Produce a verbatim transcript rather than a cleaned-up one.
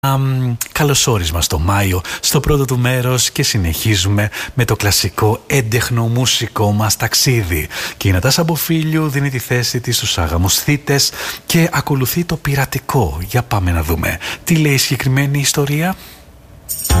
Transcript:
Um, καλωσόρισμα στο Μάιο, στο πρώτο του μέρος, και συνεχίζουμε με το κλασικό έντεχνο μουσικό μας ταξίδι. Και η Νατάσα Μποφίλιου δίνει τη θέση της στους άγαμους θύτες και ακολουθεί το πειρατικό. Για πάμε να δούμε τι λέει η συγκεκριμένη ιστορία.